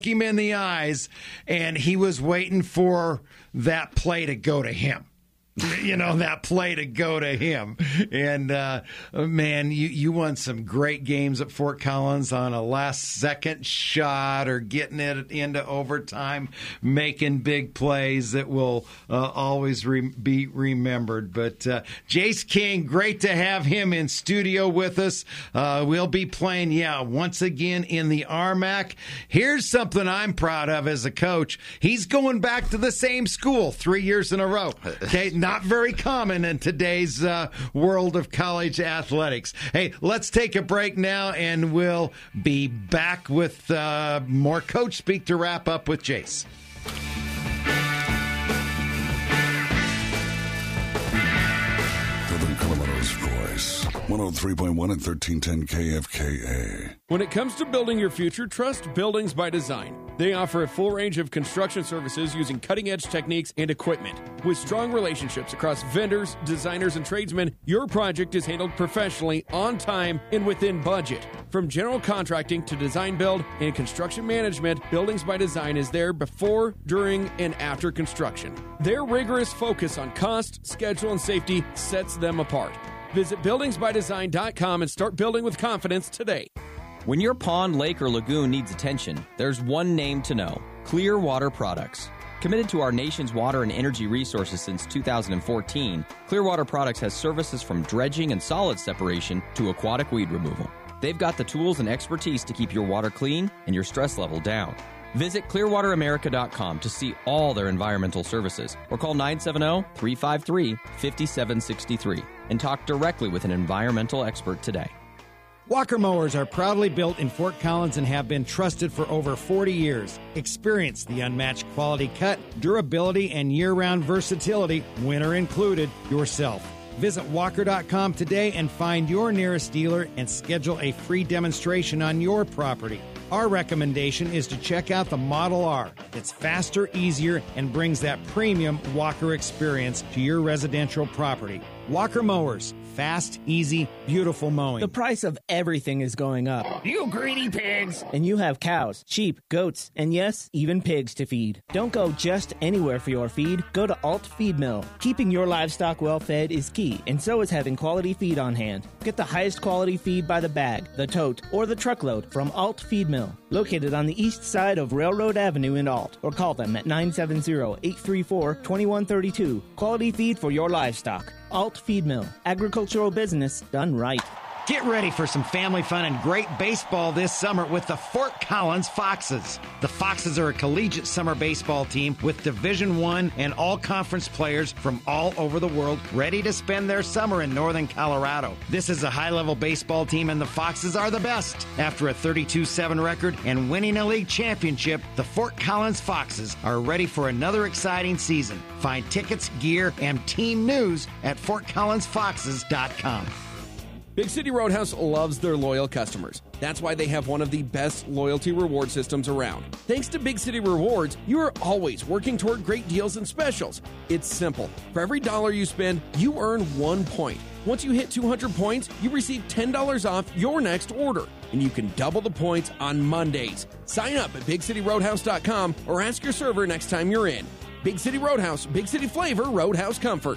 him in the eyes, and he was waiting for that play to go to him. That play to go to him. And, man, you won some great games at Fort Collins on a last-second shot or getting it into overtime, making big plays that will always be remembered. But Jace King, great to have him in studio with us. We'll be playing, once again in the RMAC. Here's something I'm proud of as a coach. He's going back to the same school 3 years in a row. Okay, not very common in today's world of college athletics. Hey, let's take a break now, and we'll be back with more Coach Speak to wrap up with Jace. Southern Colorado's voice. 103.1 and 1310 KFKA. When it comes to building your future, trust Buildings by Design. They offer a full range of construction services using cutting-edge techniques and equipment. With strong relationships across vendors, designers, and tradesmen, your project is handled professionally, on time, and within budget. From general contracting to design build and construction management, Buildings by Design is there before, during, and after construction. Their rigorous focus on cost, schedule, and safety sets them apart. Visit buildingsbydesign.com and start building with confidence today. When your pond, lake, or lagoon needs attention, there's one name to know: Clearwater Products. Committed to our nation's water and energy resources since 2014, Clearwater Products has services from dredging and solid separation to aquatic weed removal. They've got the tools and expertise to keep your water clean and your stress level down. Visit clearwateramerica.com to see all their environmental services, or call 970-353-5763 and talk directly with an environmental expert today. Walker Mowers are proudly built in Fort Collins and have been trusted for over 40 years. Experience the unmatched quality cut, durability, and year-round versatility, winter included, yourself. Visit walker.com today and find your nearest dealer and schedule a free demonstration on your property. Our recommendation is to check out the Model R. It's faster, easier, and brings that premium Walker experience to your residential property. Walker Mowers. Fast, easy, beautiful mowing. The price of everything is going up. You greedy pigs! And you have cows, sheep, goats, and yes, even pigs to feed. Don't go just anywhere for your feed. Go to Alt Feed Mill. Keeping your livestock well fed is key, and so is having quality feed on hand. Get the highest quality feed by the bag, the tote, or the truckload from Alt Feed Mill, located on the east side of Railroad Avenue in Alt, or call them at 970-834-2132. Quality feed for your livestock. Alt Feed Mill. Agricultural business done right. Get ready for some family fun and great baseball this summer with the Fort Collins Foxes. The Foxes are a collegiate summer baseball team with Division I and all-conference players from all over the world ready to spend their summer in northern Colorado. This is a high-level baseball team, and the Foxes are the best. After a 32-7 record and winning a league championship, the Fort Collins Foxes are ready for another exciting season. Find tickets, gear, and team news at FortCollinsFoxes.com. Big City Roadhouse loves their loyal customers. That's why they have one of the best loyalty reward systems around. Thanks to Big City Rewards, you are always working toward great deals and specials. It's simple. For every $1 you spend, you earn 1 point. Once you hit 200 points, you receive $10 off your next order. And you can double the points on Mondays. Sign up at BigCityRoadhouse.com or ask your server next time you're in. Big City Roadhouse, Big City flavor, Roadhouse comfort.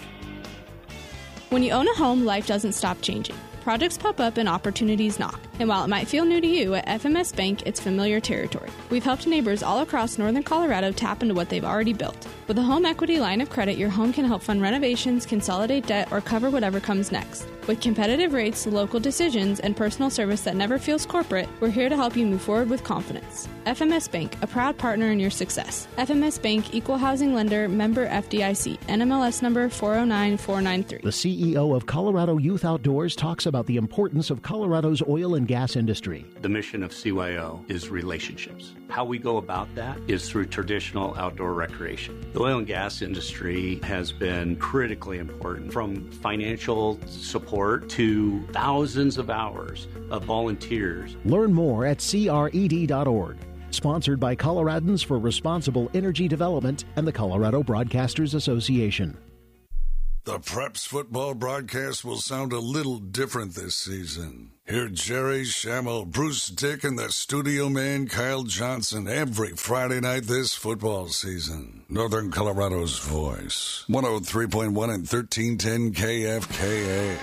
When you own a home, life doesn't stop changing. Projects pop up and opportunities knock. And while it might feel new to you, at FMS Bank, it's familiar territory. We've helped neighbors all across northern Colorado tap into what they've already built. With a home equity line of credit, your home can help fund renovations, consolidate debt, or cover whatever comes next. With competitive rates, local decisions, and personal service that never feels corporate, we're here to help you move forward with confidence. FMS Bank, a proud partner in your success. FMS Bank, Equal Housing Lender, member FDIC, NMLS number 409493. The CEO of Colorado Youth Outdoors talks about the importance of Colorado's oil and gas industry. The mission of CYO is relationships. How we go about that is through traditional outdoor recreation. The oil and gas industry has been critically important, from financial support to thousands of hours of volunteers. Learn more at cred.org. Sponsored by Coloradans for Responsible Energy Development and the Colorado Broadcasters Association. The Preps football broadcast will sound a little different this season. Hear Jerry Schammel, Bruce Dick, and the studio man Kyle Johnson every Friday night this football season. Northern Colorado's voice. 103.1 and 1310 KFKA.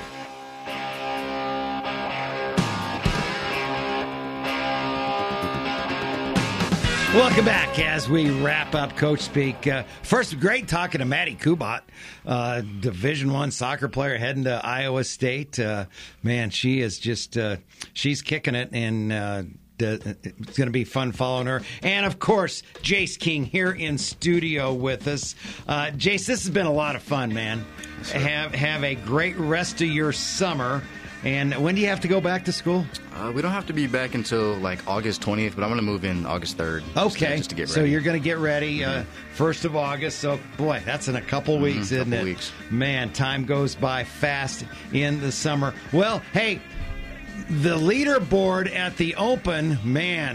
Welcome back as we wrap up Coach Speak. First, great talking to Maddie Kubat, Division I soccer player heading to Iowa State. Man, she is just she's kicking it, and it's going to be fun following her. And, of course, Jace King here in studio with us. Jace, this has been a lot of fun, man. Sure. Have a great rest of your summer. And when do you have to go back to school? We don't have to be back until like August 20th, but I'm going to move in August 3rd. Okay. Just to get ready. So you're going to get ready 1st of August. So, boy, that's in a couple weeks, isn't it? Weeks. Man, time goes by fast in the summer. Well, hey, the leaderboard at the Open, man,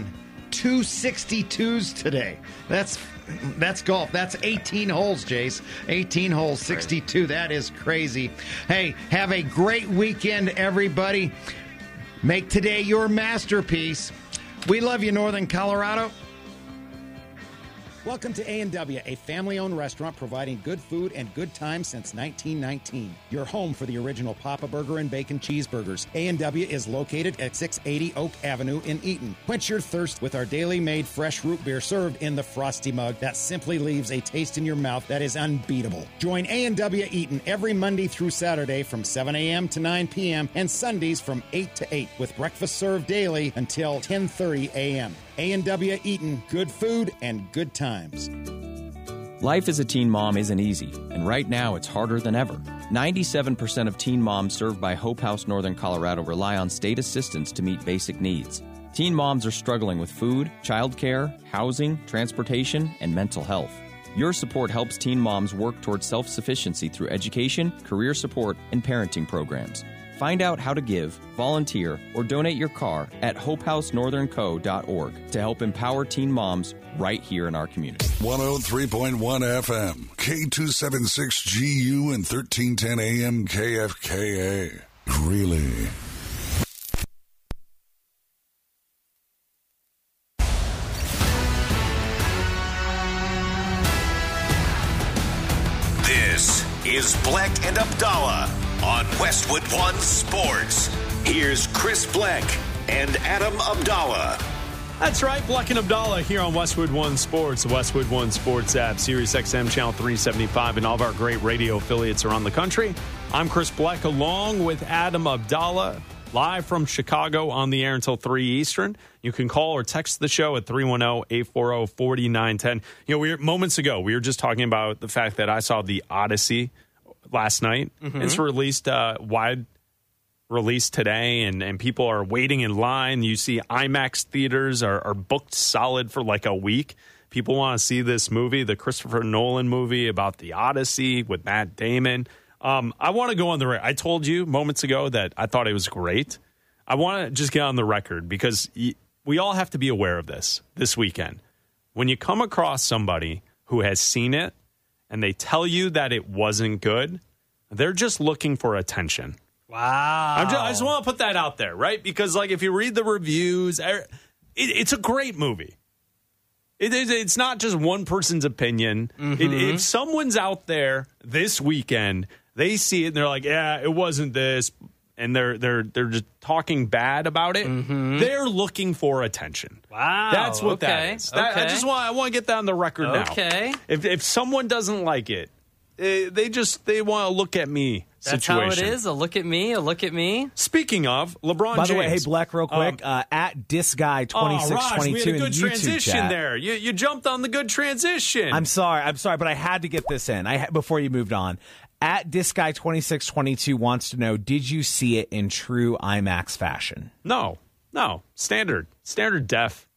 262s today. That's golf. That's 18 holes, Jace. 18 holes, 62. Right. That is crazy. Hey, have a great weekend, everybody. Make today your masterpiece. We love you, Northern Colorado. Welcome to A&W, a family-owned restaurant providing good food and good times since 1919. Your home for the original Papa Burger and Bacon Cheeseburgers. A&W is located at 680 Oak Avenue in Eaton. Quench your thirst with our daily made fresh root beer served in the frosty mug that simply leaves a taste in your mouth that is unbeatable. Join A&W Eaton every Monday through Saturday from 7 a.m. to 9 p.m. and Sundays from 8 to 8 with breakfast served daily until 10:30 a.m. A&W Eaton, good food and good times. Life as a teen mom isn't easy, and right now it's harder than ever. 97% of teen moms served by Hope House Northern Colorado rely on state assistance to meet basic needs. Teen moms are struggling with food, childcare, housing, transportation, and mental health. Your support helps teen moms work towards self-sufficiency through education, career support, and parenting programs. Find out how to give, volunteer, or donate your car at hopehousenorthernco.org to help empower teen moms right here in our community. 103.1 FM, K276GU and 1310 AM KFKA. Really? This is Bleck and Abdallah on Westwood One Sports. Here's Chris Bleck and Adam Abdallah. That's right, Bleck and Abdallah here on Westwood One Sports, the Westwood One Sports app, Sirius XM Channel 375, and all of our great radio affiliates around the country. I'm Chris Bleck along with Adam Abdallah, live from Chicago on the air until 3 Eastern. You can call or text the show at 310-840-4910. You know, moments ago, we were just talking about the fact that I saw The Odyssey last night. Mm-hmm. It's released wide release today, and people are waiting in line. You see IMAX theaters are booked solid for like a week. People want to see this movie, the Christopher Nolan movie about the Odyssey with Matt Damon. I want to go on the record. I told you moments ago that I thought it was great. I want to just get on the record because we all have to be aware of this weekend. When you come across somebody who has seen it and they tell you that it wasn't good, they're just looking for attention. Wow. I just want to put that out there, right? Because, like, if you read the reviews, it's a great movie. It's not just one person's opinion. Mm-hmm. If someone's out there this weekend, they see it and they're like, yeah, it wasn't this, and they're just talking bad about it, mm-hmm. They're looking for attention. Wow. That's what that is. I want to get that on the record now. Okay. If someone doesn't like it, they want to look at me. That's situation. how it is. A look at me. A look at me. Speaking of LeBron James. By the way, hey, Bleck, real quick, at DisGuy2622 we had a good YouTube transition chat. there. You jumped on the good transition. I'm sorry, but I had to get this in before you moved on. At DisGuy2622 wants to know, did you see it in true IMAX fashion? No. Standard def.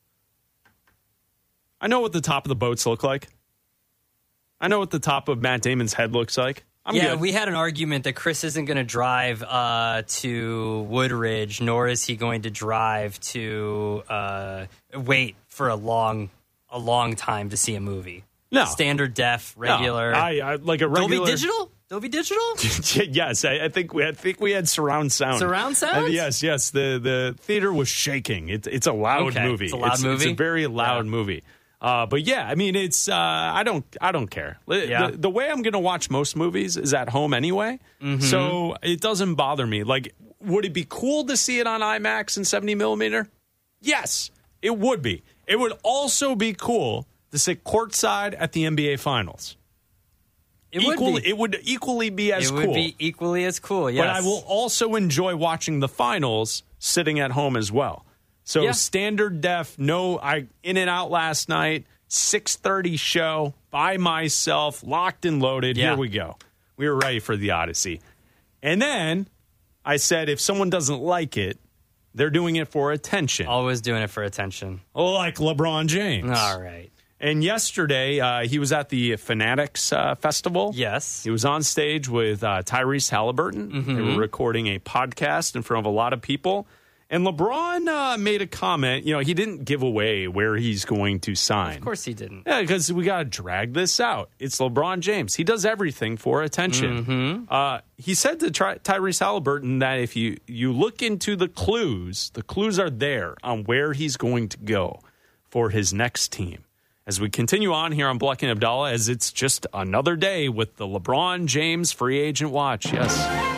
I know what the top of the boats look like. I know what the top of Matt Damon's head looks like. I'm good. We had an argument that Chris isn't going to drive to Woodridge, nor is he going to drive to wait for a long time to see a movie. No. Standard def, regular. No, I like a regular. Dolby Digital? Dolby Digital? Yes, I think we had surround sound. Surround sound? Yes. The theater was shaking. It's a loud movie. It's a loud movie. It's a very loud movie. But yeah, I mean, it's I don't care. Yeah. The way I'm going to watch most movies is at home anyway, so it doesn't bother me. Like, would it be cool to see it on IMAX and 70 millimeter? Yes, it would be. It would also be cool to sit courtside at the NBA Finals. It would equally be as cool. It would be equally as cool, yes. But I will also enjoy watching the finals sitting at home as well. So standard def, in and out last night, 6:30 show, by myself, locked and loaded. Yeah. Here we go. We were ready for the Odyssey. And then I said, if someone doesn't like it, they're doing it for attention. Always doing it for attention. Like LeBron James. All right. And yesterday, he was at the Fanatics Festival. Yes. He was on stage with Tyrese Halliburton. They were recording a podcast in front of a lot of people. And LeBron made a comment. You know, he didn't give away where he's going to sign. Of course he didn't. Yeah, because we got to drag this out. It's LeBron James. He does everything for attention. He said to Tyrese Halliburton that if you look into the clues are there on where he's going to go for his next team. As we continue on here on Bleck and Abdallah, as it's just another day with the LeBron James free agent watch. Yes.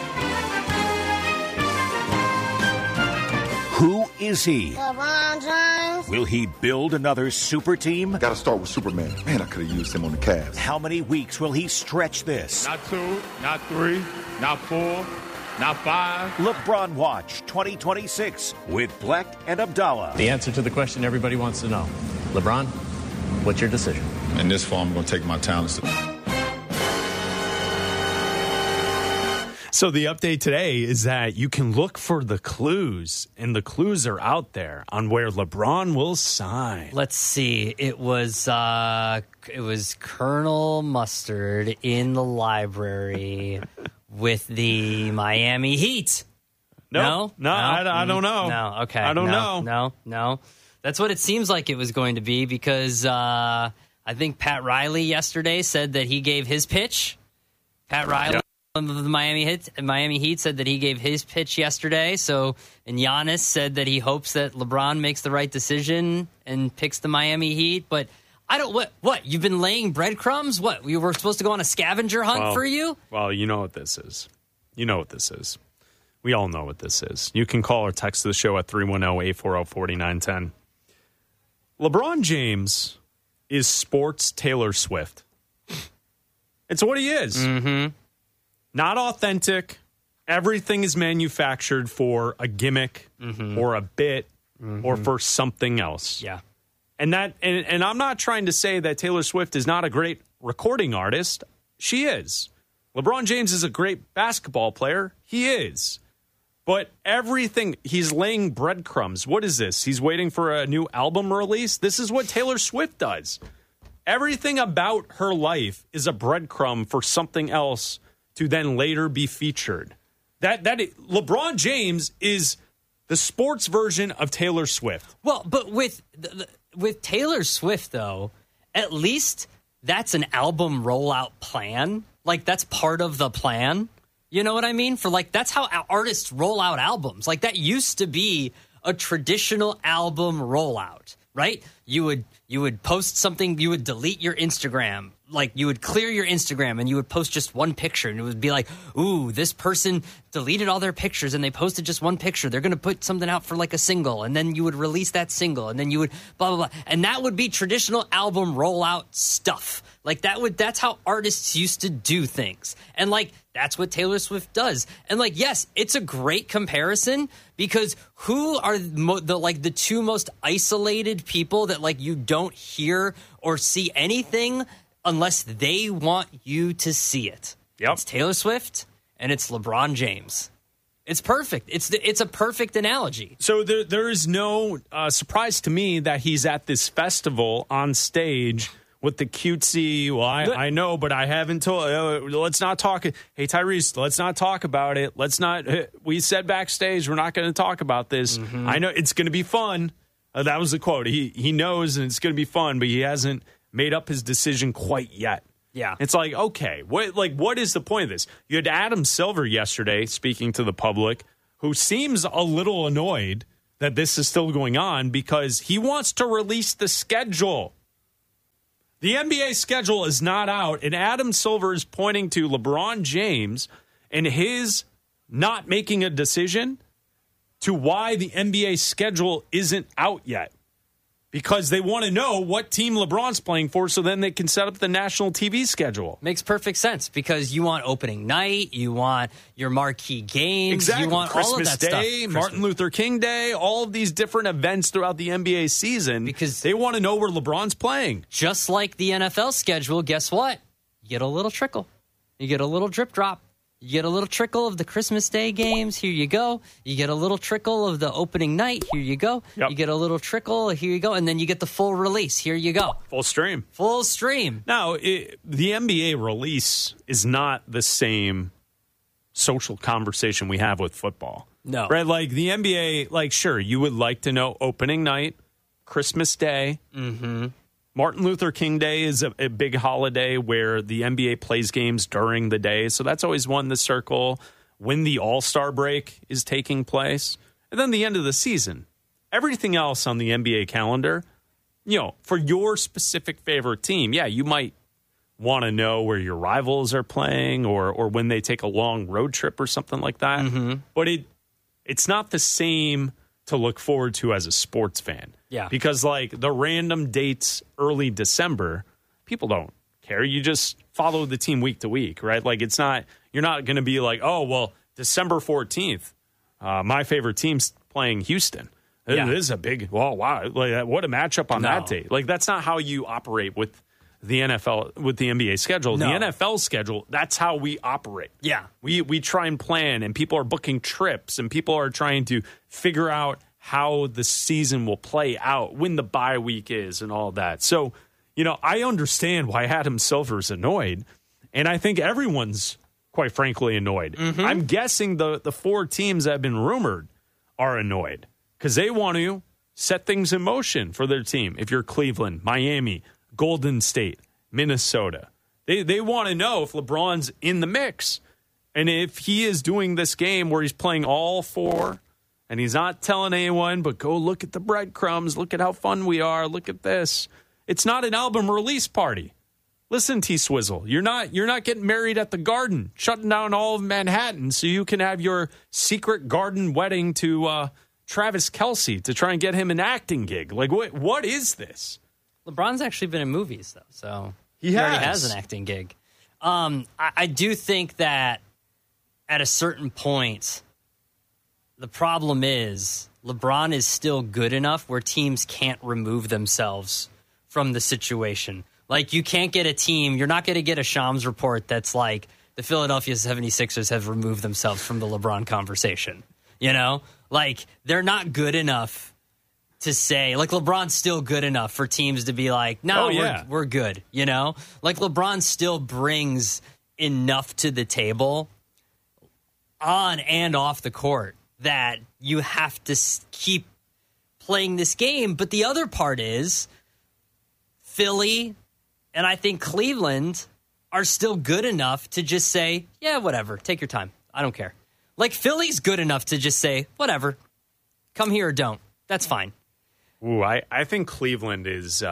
Who is he? LeBron James. Will he build another super team? Got to start with Superman. Man, I could have used him on the Cavs. How many weeks will he stretch this? Not 2, not 3, not 4, not 5. LeBron Watch 2026 with Bleck and Abdallah. The answer to the question everybody wants to know. LeBron, what's your decision? In this form, I'm going to take my talents. So the update today is that you can look for the clues, and the clues are out there on where LeBron will sign. Let's see. It was Colonel Mustard in the library with the Miami Heat. No, I don't know. No, okay. I don't know. No. That's what it seems like it was going to be because I think Pat Riley yesterday said that he gave his pitch. Pat Riley of the Miami Heat said that he gave his pitch yesterday. And Giannis said that he hopes that LeBron makes the right decision and picks the Miami Heat. But I don't. What? You've been laying breadcrumbs? What? We were supposed to go on a scavenger hunt for you? Well, you know what this is. We all know what this is. You can call or text the show at 310-840-4910. LeBron James is sports Taylor Swift. It's what he is. Mm-hmm. Not authentic. Everything is manufactured for a gimmick or a bit or for something else. Yeah. And I'm not trying to say that Taylor Swift is not a great recording artist. She is. LeBron James is a great basketball player. He is. But everything, he's laying breadcrumbs. What is this? He's waiting for a new album release? This is what Taylor Swift does. Everything about her life is a breadcrumb for something else to then later be featured. LeBron James is the sports version of Taylor Swift. Well, but with Taylor Swift, though, at least that's an album rollout plan. Like, that's part of the plan. You know what I mean? That's how artists roll out albums. Like, that used to be a traditional album rollout, right? You would post something, you would delete your Instagram. Like, you would clear your Instagram and you would post just one picture, and it would be like, ooh, this person deleted all their pictures and they posted just one picture. They're going to put something out for like a single, and then you would release that single, and then you would blah, blah, blah. And that would be traditional album rollout stuff. Like, that's how artists used to do things. And that's what Taylor Swift does. And yes, it's a great comparison because who are the two most isolated people that you don't hear or see anything unless they want you to see it? Yep. It's Taylor Swift and it's LeBron James. It's perfect. It's a perfect analogy. So there is no surprise to me that he's at this festival on stage with the cutesy, well, I know, but I haven't told, let's not talk. Hey, Tyrese, let's not talk about it. We said backstage, we're not going to talk about this. Mm-hmm. I know it's going to be fun. That was the quote. He knows and it's going to be fun, but he hasn't made up his decision quite yet. Yeah. It's like, okay, what is the point of this? You had Adam Silver yesterday speaking to the public, who seems a little annoyed that this is still going on because he wants to release the schedule. The NBA schedule is not out, and Adam Silver is pointing to LeBron James and his not making a decision to why the NBA schedule isn't out yet. Because they want to know what team LeBron's playing for so then they can set up the national TV schedule. Makes perfect sense because you want opening night, you want your marquee games, exactly. You want Christmas all of that Day, stuff. Martin Luther King Day, all of these different events throughout the NBA season because they want to know where LeBron's playing. Just like the NFL schedule, guess what? You get a little trickle. You get a little drip drop. You get a little trickle of the Christmas Day games. Here you go. You get a little trickle of the opening night. Here you go. Yep. You get a little trickle. Here you go. And then you get the full release. Here you go. Full stream. Full stream. Now, the NBA release is not the same social conversation we have with football. No. Right? Like the NBA, like, sure, you would like to know opening night, Christmas Day. Mm-hmm. Martin Luther King Day is a big holiday where the NBA plays games during the day. So that's always one to circle. When the All-Star break is taking place. And then the end of the season. Everything else on the NBA calendar, you know, for your specific favorite team, yeah, you might want to know where your rivals are playing or when they take a long road trip or something like that. Mm-hmm. But it's not the same to look forward to as a sports fan. Yeah. Because, like, the random dates early December, people don't care. You just follow the team week to week, right? Like, it's not, you're not going to be like, oh, well, December 14th, my favorite team's playing Houston. Yeah. It is a big, well, wow, like, what a matchup on that date. Like, that's not how you operate with the NFL, with the NBA schedule. No. The NFL schedule, that's how we operate. Yeah. We try and plan, and people are booking trips, and people are trying to figure out how the season will play out, when the bye week is, and all that. So, you know, I understand why Adam Silver's annoyed, and I think everyone's, quite frankly, annoyed. Mm-hmm. I'm guessing the four teams that have been rumored are annoyed because they want to set things in motion for their team. If you're Cleveland, Miami, Golden State, Minnesota, they want to know if LeBron's in the mix. And if he is doing this game where he's playing all four and he's not telling anyone, but go look at the breadcrumbs, look at how fun we are, look at this. It's not an album release party. Listen, T-Swizzle, you're not getting married at the Garden, shutting down all of Manhattan so you can have your secret garden wedding to Travis Kelce to try and get him an acting gig. Like, what is this? LeBron's actually been in movies, though, so he already has an acting gig. I do think that at a certain point, the problem is LeBron is still good enough where teams can't remove themselves from the situation. Like, you can't get a team, you're not going to get a Shams report that's like, the Philadelphia 76ers have removed themselves from the LeBron conversation. You know? Like, they're not good enough to say, like, LeBron's still good enough for teams to be like, no, we're good, you know? Like, LeBron still brings enough to the table on and off the court that you have to keep playing this game. But the other part is Philly and I think Cleveland are still good enough to just say, yeah, whatever, take your time. I don't care. Like, Philly's good enough to just say, whatever, come here or don't. That's fine. Ooh, I think Cleveland is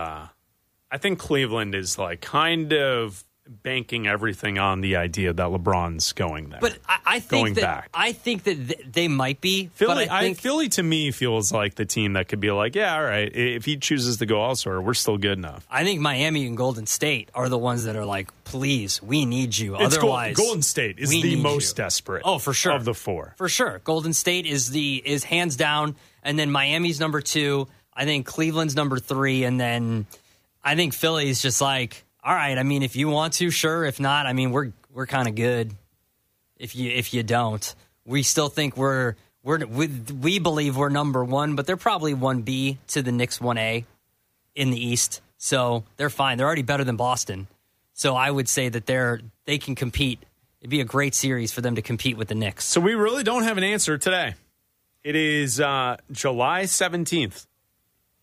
like kind of banking everything on the idea that LeBron's going there. But I think back. I think that they might be. Philly, but I think Philly to me feels like the team that could be like, yeah, all right, if he chooses to go elsewhere, we're still good enough. I think Miami and Golden State are the ones that are like, please, we need you. Otherwise, Golden State is the most desperate. Oh, for sure, of the four, for sure. Golden State is hands down, and then Miami's number 2. I think Cleveland's number 3, and then I think Philly's just like, all right. I mean, if you want to, sure. If not, I mean, we're kind of good. If you don't, we still think we believe we're number 1, but they're probably 1B to the Knicks 1A in the East. So they're fine. They're already better than Boston. So I would say that they can compete. It'd be a great series for them to compete with the Knicks. So we really don't have an answer today. It is July 17th.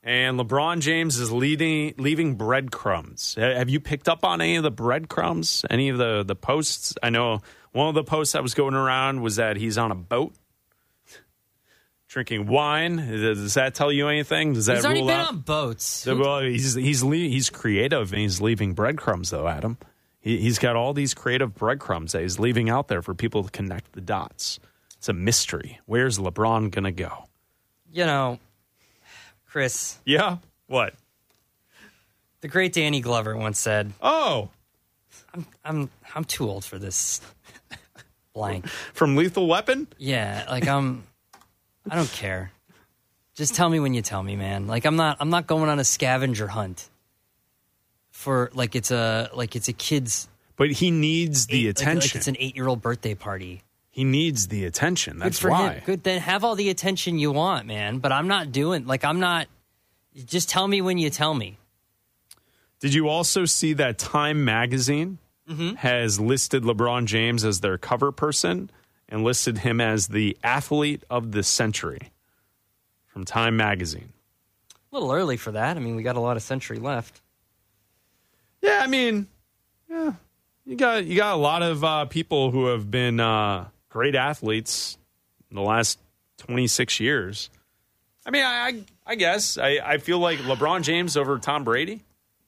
And LeBron James is leaving breadcrumbs. Have you picked up on any of the breadcrumbs? Any of the posts? I know one of the posts that was going around was that he's on a boat drinking wine. Does that tell you anything? Does that He's already rule been out? on boats. Well, he's creative and he's leaving breadcrumbs, though, Adam. He's got all these creative breadcrumbs that he's leaving out there for people to connect the dots. It's a mystery. Where's LeBron going to go? You know, Chris. Yeah? What? The great Danny Glover once said, "Oh, I'm too old for this." Blank. From Lethal Weapon? Yeah, like I don't care. Just tell me when you tell me, man. Like I'm not going on a scavenger hunt for like it's a kid's. But he needs the attention. Like it's an 8-year-old birthday party. He needs the attention. That's Good for why. him. Good, then have all the attention you want, man. But I'm not doing just tell me when you tell me. Did you also see that Time Magazine has listed LeBron James as their cover person and listed him as the athlete of the century from Time Magazine? A little early for that. I mean, we got a lot of century left. Yeah, I mean, yeah, you got a lot of people who have been great athletes in the last 26 years. I mean, I guess I feel like LeBron James over Tom Brady,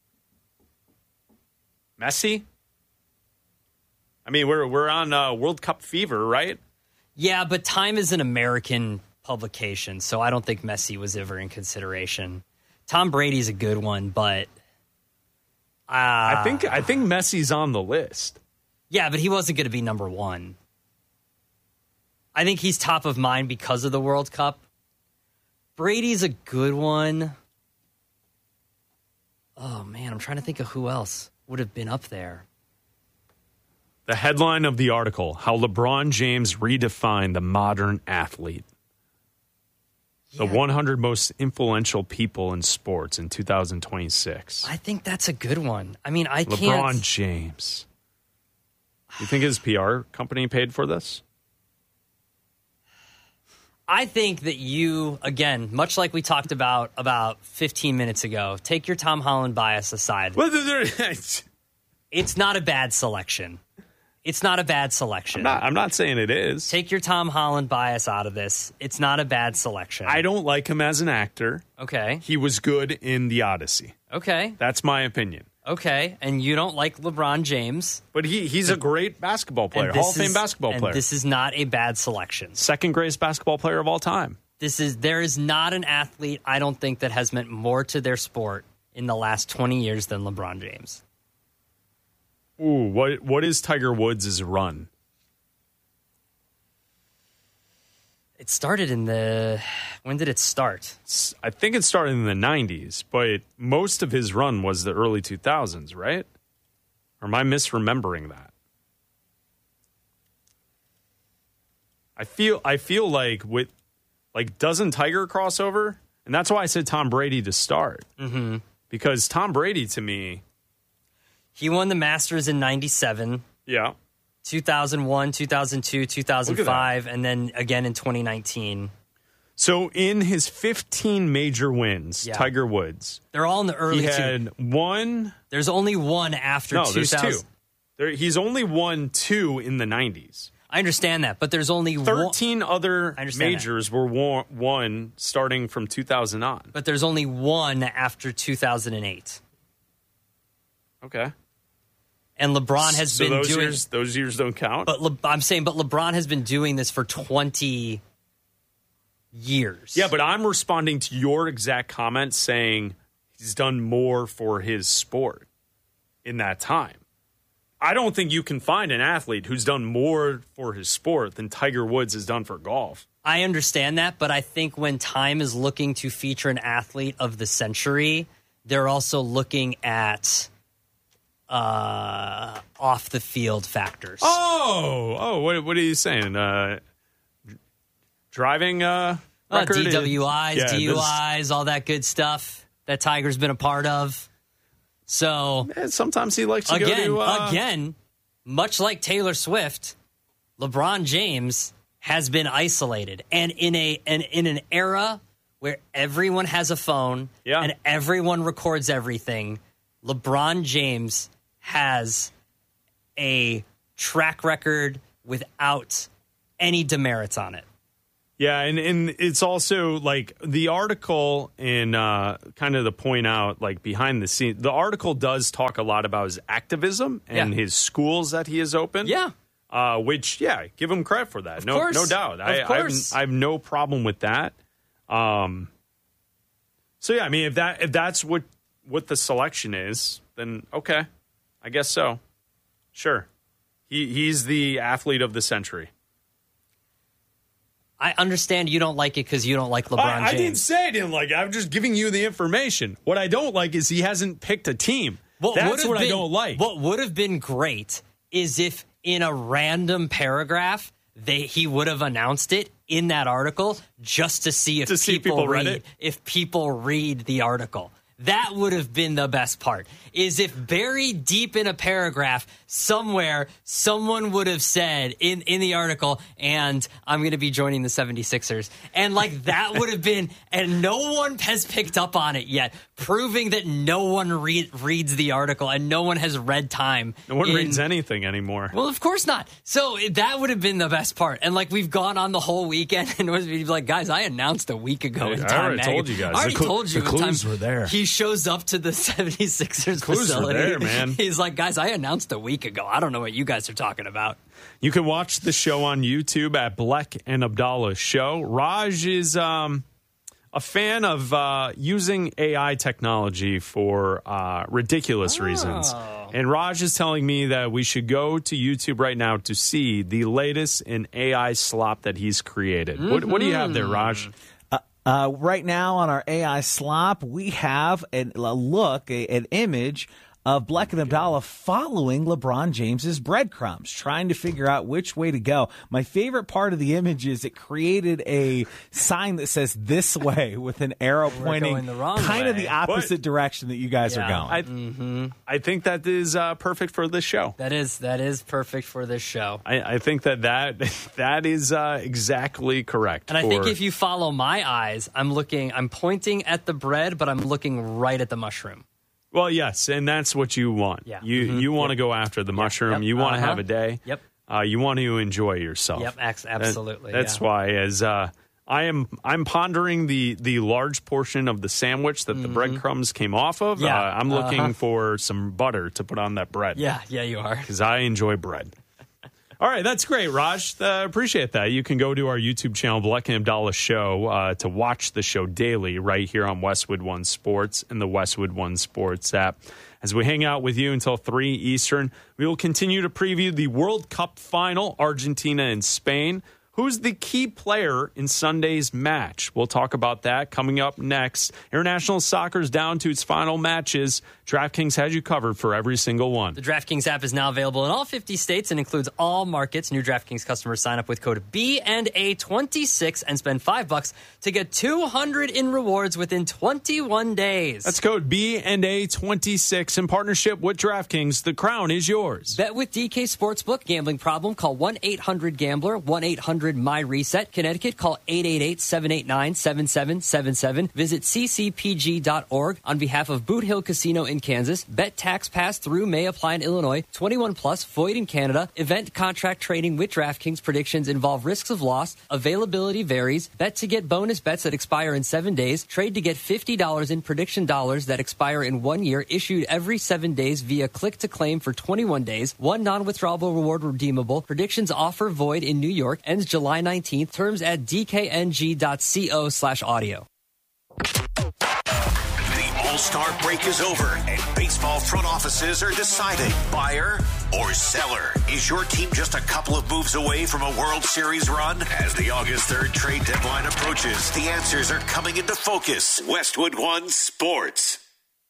Messi. I mean, we're on World Cup fever, right? Yeah, but Time is an American publication, so I don't think Messi was ever in consideration. Tom Brady's a good one, but I think Messi's on the list. Yeah, but he wasn't going to be number one. I think he's top of mind because of the World Cup. Brady's a good one. Oh, man, I'm trying to think of who else would have been up there. The headline of the article, How LeBron James Redefined the Modern Athlete. The 100 most influential people in sports in 2026. I think that's a good one. I mean, I can't... LeBron James. You think his PR company paid for this? I think that you, again, much like we talked about 15 minutes ago, take your Tom Holland bias aside. It's not a bad selection. It's not a bad selection. I'm not saying it is. Take your Tom Holland bias out of this. It's not a bad selection. I don't like him as an actor. Okay. He was good in The Odyssey. Okay. That's my opinion. Okay. And you don't like LeBron James. But he's a great basketball player. Hall of Fame basketball player. And this is not a bad selection. Second greatest basketball player of all time. There is not an athlete, I don't think, that has meant more to their sport in the last 20 years than LeBron James. Ooh, what is Tiger Woods' run? It started when did it start? I think it started in the 90s, but most of his run was the early 2000s, right? Or am I misremembering that? I feel like doesn't Tiger cross over? And that's why I said Tom Brady to start. Mm-hmm. Because Tom Brady, to me... He won the Masters in 97. Yeah. 2001, 2002, 2005, and then again in 2019. So in his 15 major wins, Tiger Woods. They're all in the early He had one. There's only one after 2000. There's two. He's only won two in the 90s. I understand that, but there's only 13 other majors were won starting from 2000 on. But there's only one after 2008. Okay. And LeBron has been doing... those years don't count? But LeBron has been doing this for 20 years. Yeah, but I'm responding to your exact comment saying he's done more for his sport in that time. I don't think you can find an athlete who's done more for his sport than Tiger Woods has done for golf. I understand that, but I think when Time is looking to feature an athlete of the century, they're also looking at... off the field factors. What are you saying? Driving record? DWIs, DUIs, all that good stuff that Tiger's been a part of. So sometimes he likes to go to... Again, much like Taylor Swift, LeBron James has been isolated. And in an era where everyone has a phone and everyone records everything, LeBron James has a track record without any demerits on it. Yeah, and it's also like the article and kind of to point out like behind the scenes, the article does talk a lot about his activism and his schools that he has opened. Yeah. Which, give him credit for that. Of No doubt. Of course. I have no problem with that. So yeah, I mean, if that's what the selection is, then okay, I guess so. Sure, he's the athlete of the century. I understand you don't like it because you don't like LeBron James. I didn't say I didn't like it. I'm just giving you the information. What I don't like is he hasn't picked a team. That's what I don't like. What would have been great is if in a random paragraph he would have announced it in that article just to see if people read it. If people read the article. That would have been the best part, is if buried deep in a paragraph somewhere, someone would have said in the article, and I'm going to be joining the 76ers. And like that would have been, and no one has picked up on it yet, proving that no one reads the article and no one has read time. No one reads anything anymore. Well, of course not. So that would have been the best part. And like we've gone on the whole weekend and was like, guys, I announced a week ago in Time. I already told you guys. I already told you. The clues were there. He shows up to the 76ers clues facility. Were there, man. He's like, guys, I announced a week ago. I don't know what you guys are talking about. You can watch the show on YouTube at Bleck and Abdallah Show. Raj is a fan of using AI technology for ridiculous reasons. And Raj is telling me that we should go to YouTube right now to see the latest in AI slop that he's created. Mm-hmm. What do you have there, Raj? Right now on our AI slop, we have an image of Bleck and Abdallah following LeBron James's breadcrumbs, trying to figure out which way to go. My favorite part of the image is it created a sign that says this way with an arrow pointing the wrong kind way. of the opposite direction that you guys are going. I think that is perfect for this show. That is perfect for this show. I think that is exactly correct. And I think if you follow my eyes, I'm pointing at the bread, but I'm looking right at the mushroom. Well, yes, and that's what you want. Yeah. You want to go after the mushroom. Yep. You want to have a day. Yep. You want to enjoy yourself. Yep, absolutely. That's why, as I'm pondering the large portion of the sandwich that the breadcrumbs came off of. Yeah. I'm looking for some butter to put on that bread. Yeah, you are. Because I enjoy bread. All right, that's great, Raj. Appreciate that. You can go to our YouTube channel, Bleck and Abdallah Show, to watch the show daily right here on Westwood One Sports and the Westwood One Sports app. As we hang out with you until 3 Eastern, we will continue to preview the World Cup final, Argentina and Spain. Who's the key player in Sunday's match? We'll talk about that coming up next. International soccer's down to its final matches. DraftKings has you covered for every single one. The DraftKings app is now available in all 50 states and includes all markets. New DraftKings customers sign up with code B&A26 and spend $5 to get $200 in rewards within 21 days. That's code B&A26 in partnership with DraftKings. The crown is yours. Bet with DK Sportsbook. Gambling problem? Call 1-800-GAMBLER. 1-800-MY-RESET. Connecticut, call 888-789-7777. Visit ccpg.org. On behalf of Boot Hill Casino in Kansas, bet tax pass through may apply in Illinois. 21 plus, void in Canada. Event contract trading with DraftKings. Predictions involve risks of loss. Availability varies. Bet to get bonus bets that expire in 7 days. Trade to get $50 in prediction dollars that expire in 1 year. Issued every 7 days via click to claim for 21 days. One non-withdrawable reward redeemable. Predictions offer void in New York. Ends July 19th. Terms at dkng.co/audio. All-Star break is over, and baseball front offices are deciding buyer or seller. Is your team just a couple of moves away from a World Series run? As the August 3rd trade deadline approaches, the answers are coming into focus. Westwood One Sports.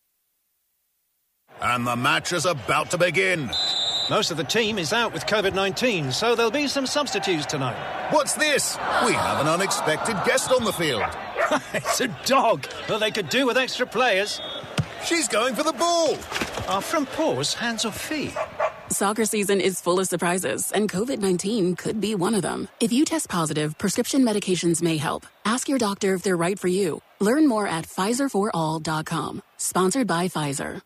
And the match is about to begin. Most of the team is out with COVID-19, so there'll be some substitutes tonight. What's this? We have an unexpected guest on the field. It's a dog. Well, they could do with extra players. She's going for the ball. Are front paws hands or feet? Soccer season is full of surprises, and COVID-19 could be one of them. If you test positive, prescription medications may help. Ask your doctor if they're right for you. Learn more at PfizerForAll.com. Sponsored by Pfizer.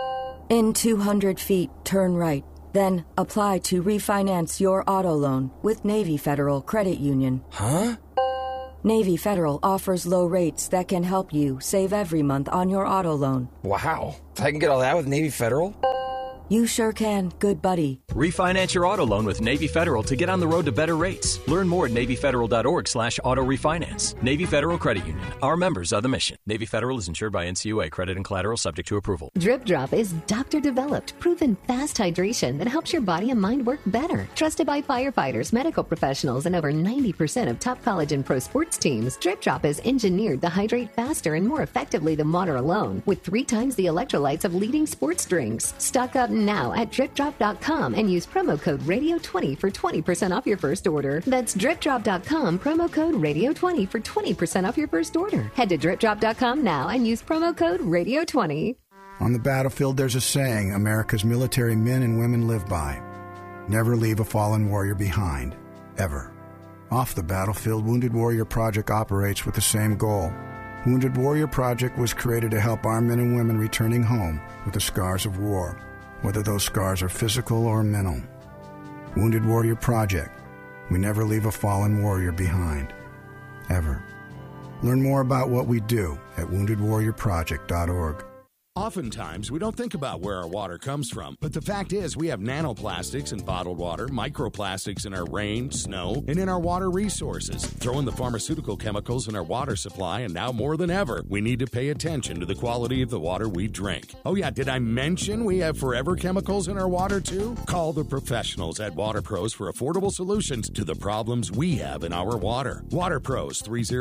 In 200 feet, turn right. Then apply to refinance your auto loan with Navy Federal Credit Union. Huh? Navy Federal offers low rates that can help you save every month on your auto loan. Wow. I can get all that with Navy Federal? You sure can, good buddy. Refinance your auto loan with Navy Federal to get on the road to better rates. Learn more at NavyFederal.org/auto refinance. Navy Federal Credit Union. Our members are the mission. Navy Federal is insured by NCUA. Credit and collateral subject to approval. Drip Drop is doctor-developed, proven fast hydration that helps your body and mind work better. Trusted by firefighters, medical professionals, and over 90% of top college and pro sports teams, Drip Drop is engineered to hydrate faster and more effectively than water alone, with 3 times the electrolytes of leading sports drinks. Stock up now at DripDrop.com and use promo code Radio20 for 20% off your first order. That's DripDrop.com, promo code Radio20 for 20% off your first order. Head to DripDrop.com now and use promo code Radio20. On the battlefield, there's a saying America's military men and women live by. Never leave a fallen warrior behind, ever. Off the battlefield, Wounded Warrior Project operates with the same goal. Wounded Warrior Project was created to help our men and women returning home with the scars of war, whether those scars are physical or mental. Wounded Warrior Project. We never leave a fallen warrior behind, ever. Learn more about what we do at woundedwarriorproject.org. Oftentimes, we don't think about where our water comes from, but the fact is we have nanoplastics in bottled water, microplastics in our rain, snow, and in our water resources. Throw in the pharmaceutical chemicals in our water supply, and now more than ever, we need to pay attention to the quality of the water we drink. Oh yeah, did I mention we have forever chemicals in our water too? Call the professionals at Water Pros for affordable solutions to the problems we have in our water. Water Pros,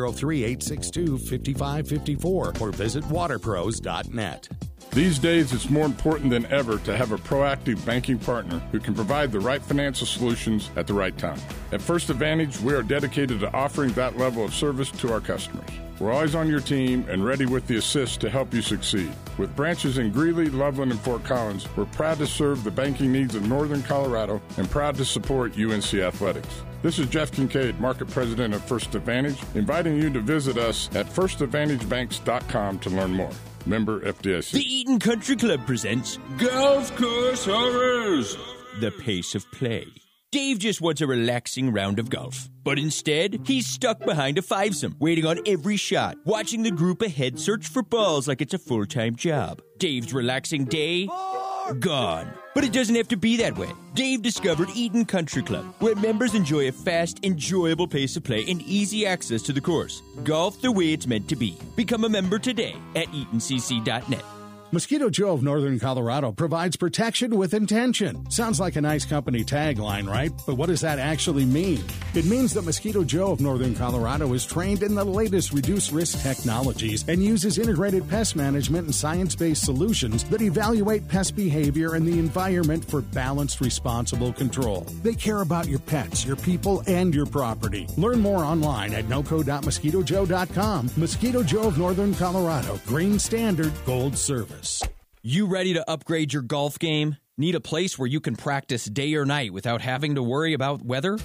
303-862-5554, or visit waterpros.net. These days, it's more important than ever to have a proactive banking partner who can provide the right financial solutions at the right time. At First Advantage, we are dedicated to offering that level of service to our customers. We're always on your team and ready with the assist to help you succeed. With branches in Greeley, Loveland, and Fort Collins, we're proud to serve the banking needs of Northern Colorado and proud to support UNC Athletics. This is Jeff Kincaid, Market President of First Advantage, inviting you to visit us at firstadvantagebanks.com to learn more. Member FDIC. The Eaton Country Club presents Golf Course Horrors, the pace of play. Dave just wants a relaxing round of golf, but instead, he's stuck behind a fivesome, waiting on every shot, watching the group ahead search for balls like it's a full-time job. Dave's relaxing day, gone. But it doesn't have to be that way. Dave discovered Eaton Country Club, where members enjoy a fast, enjoyable pace of play and easy access to the course. Golf the way it's meant to be. Become a member today at EatonCC.net. Mosquito Joe of Northern Colorado provides protection with intention. Sounds like a nice company tagline, right? But what does that actually mean? It means that Mosquito Joe of Northern Colorado is trained in the latest reduced-risk technologies and uses integrated pest management and science-based solutions that evaluate pest behavior and the environment for balanced, responsible control. They care about your pets, your people, and your property. Learn more online at noco.mosquitojoe.com. Mosquito Joe of Northern Colorado. Green Standard Gold Service. You ready to upgrade your golf game? Need a place where you can practice day or night without having to worry about weather?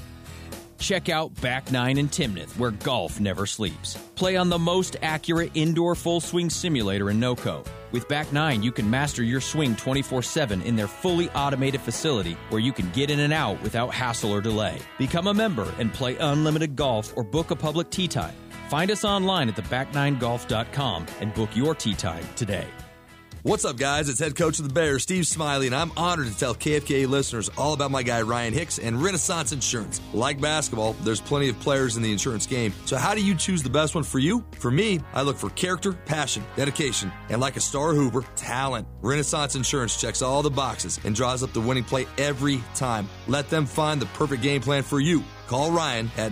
Check out Back 9 in Timnath, where golf never sleeps. Play on the most accurate indoor full swing simulator in NOCO. With Back 9, you can master your swing 24/7 in their fully automated facility where you can get in and out without hassle or delay. Become a member and play unlimited golf or book a public tee time. Find us online at theback9golf.com and book your tee time today. What's up, guys? It's head coach of the Bears, Steve Smiley, and I'm honored to tell KFKA listeners all about my guy Ryan Hicks and Renaissance Insurance. Like basketball, there's plenty of players in the insurance game. So how do you choose the best one for you? For me, I look for character, passion, dedication, and like a star Hoover, talent. Renaissance Insurance checks all the boxes and draws up the winning play every time. Let them find the perfect game plan for you. Call Ryan at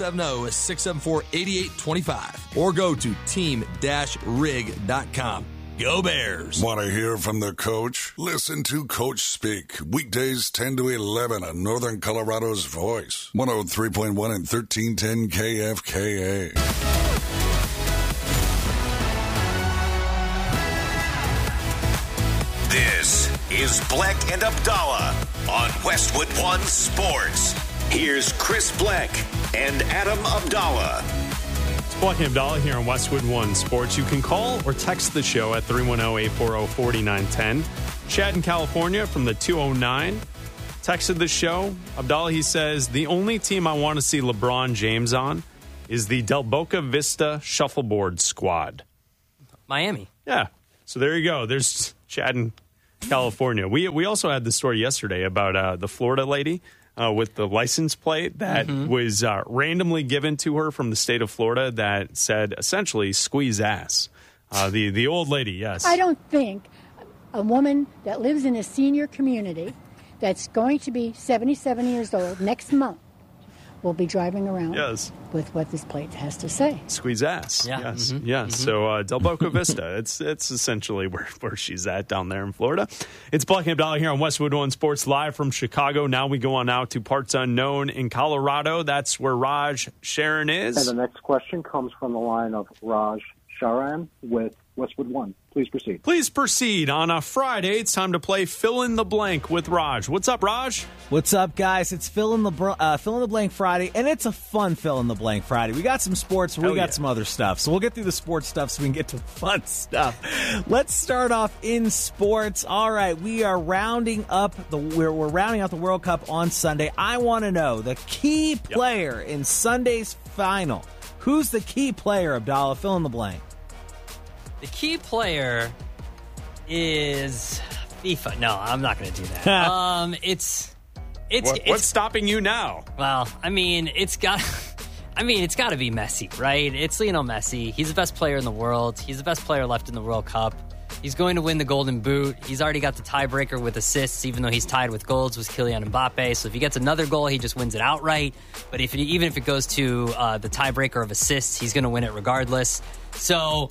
970-674-8825 or go to team-rig.com. Go Bears! Want to hear from the coach? Listen to Coach Speak. Weekdays 10 to 11 on Northern Colorado's Voice. 103.1 and 1310 KFKA. This is Bleck and Abdallah on Westwood One Sports. Here's Chris Bleck and Adam Abdallah. It's Bleck and Abdallah here on Westwood One Sports. You can call or text the show at 310-840-4910. Chad in California from the 209 texted the show. Abdallah, he says, the only team I want to see LeBron James on is the Del Boca Vista Shuffleboard Squad. Miami. Yeah. So there you go. There's Chad in California. We also had the story yesterday about the Florida lady with the license plate that was randomly given to her from the state of Florida that said essentially squeeze ass. The old lady, yes. I don't think a woman that lives in a senior community that's going to be 77 years old next month will be driving around with what this plate has to say. Squeeze ass. Yeah. Yes. Yes. So Del Boca Vista, it's essentially where she's at down there in Florida. It's Bleck and Abdallah here on Westwood One Sports live from Chicago. Now we go on out to parts unknown in Colorado. That's where Raj Sharon is. And the next question comes from the line of Raj Sharan with Westwood One. Please proceed. Please proceed. On a Friday, it's time to play Fill in the Blank with Raj. What's up, Raj? What's up, guys? It's Fill in the Blank Friday, and it's a fun Fill in the Blank Friday. We got some sports, we got some other stuff. So we'll get through the sports stuff so we can get to fun stuff. Let's start off in sports. All right, we are rounding up we're rounding out the World Cup on Sunday. I want to know the key player in Sunday's final. Who's the key player, Abdallah? Fill in the blank. The key player is FIFA. No, I'm not going to do that. What's stopping you now? Well, it's got to be Messi, right? It's Lionel Messi. He's the best player in the world. He's the best player left in the World Cup. He's going to win the Golden Boot. He's already got the tiebreaker with assists, even though he's tied with goals with Kylian Mbappe. So if he gets another goal, he just wins it outright. But even if it goes to the tiebreaker of assists, he's going to win it regardless. So